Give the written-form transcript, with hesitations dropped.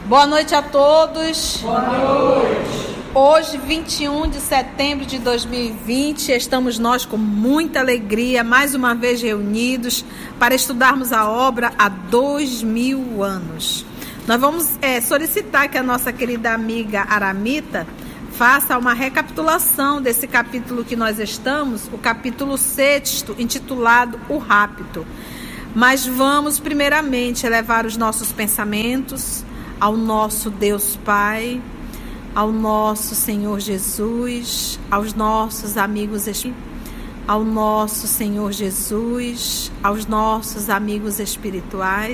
Boa noite a todos. Boa noite. Hoje, 21 de setembro de 2020, estamos nós com muita alegria, mais uma vez reunidos para estudarmos a obra há 2000 anos. Nós vamos solicitar que a nossa querida amiga Aramita faça uma recapitulação desse capítulo que nós estamos, o capítulo 6º, intitulado O Rapto. Mas vamos primeiramente elevar os nossos pensamentos ao nosso Deus Pai, ao nosso Senhor Jesus, aos nossos amigos espirituais,